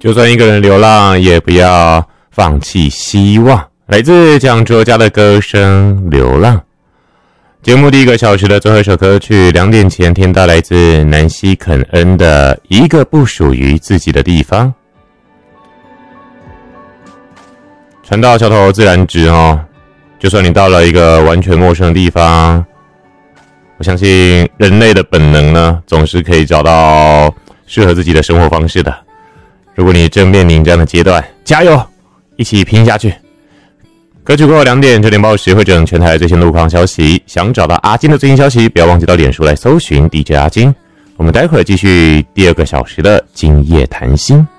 就算一个人流浪，也不要放弃希望。来自蒋卓佳的歌声《流浪》。节目第一个小时的最后一首歌曲，2点前听到来自南希肯恩的《一个不属于自己的地方》。船到桥头自然直哦，就算你到了一个完全陌生的地方，我相信人类的本能呢，总是可以找到适合自己的生活方式的。如果你正面临这样的阶段，加油，一起拼下去。歌曲过后2点，9点报时会整全台最新路况消息。想找到阿金的最新消息，不要忘记到脸书来搜寻 DJ 阿金。我们待会儿继续第2个小时的今夜谈心。